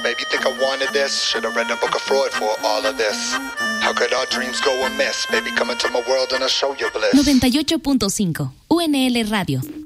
Baby, think I wanted this? Should've read the book of Freud for all of this. How could our dreams go amiss? Baby, come into my world and I'll show you bliss. 98.5 UNL Radio.